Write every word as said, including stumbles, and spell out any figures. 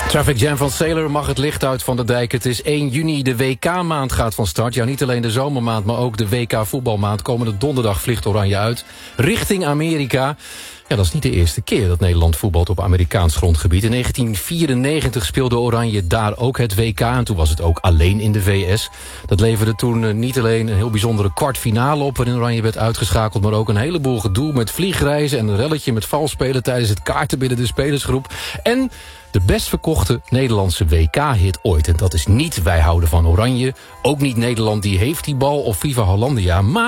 Traffic Jam van Sailor mag het licht uit van de dijk. Het is één juni, de W K-maand gaat van start. Ja, niet alleen de zomermaand, maar ook de W K-voetbalmaand. Komende donderdag vliegt Oranje uit richting Amerika. Ja, dat is niet de eerste keer dat Nederland voetbalt op Amerikaans grondgebied. In negentien vierennegentig speelde Oranje daar ook het W K. En toen was het ook alleen in de V S. Dat leverde toen niet alleen een heel bijzondere kwartfinale op, waarin Oranje werd uitgeschakeld, maar ook een heleboel gedoe met vliegreizen en een relletje met valspelen tijdens het kaarten binnen de spelersgroep. En de best verkochte Nederlandse W K-hit ooit. En dat is niet Wij houden van Oranje. Ook niet Nederland die heeft die bal of Viva Hollandia. Maar